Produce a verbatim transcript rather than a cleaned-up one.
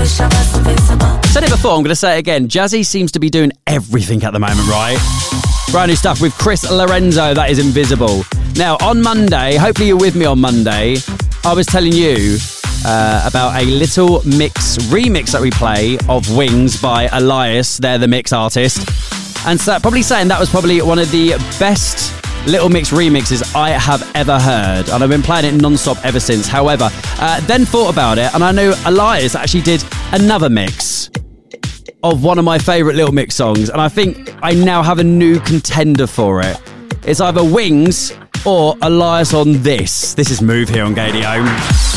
Said it before, I'm going to say it again. Jazzy seems to be doing everything at the moment, right? Brand new stuff with Chris Lorenzo, that is Invisible. Now, on Monday, hopefully you're with me on Monday, I was telling you uh, about a little mix remix that we play of Wings by Elias. They're the mix artist. And so probably saying that was probably one of the best Little Mix remixes I have ever heard, and I've been playing it non-stop ever since. However, uh, then thought about it, and I know Elias actually did another mix of one of my favourite Little Mix songs, and I think I now have a new contender for it. It's either Wings or Elias on this. This is Move here on Gadio.